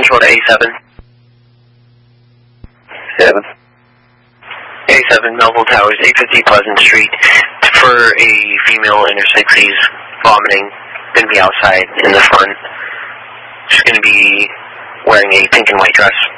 control to A7. 7. A7, Melville Towers, 850 Pleasant Street. For a female in her 60s, vomiting, going to be outside in the front. She's going to be wearing a pink and white dress.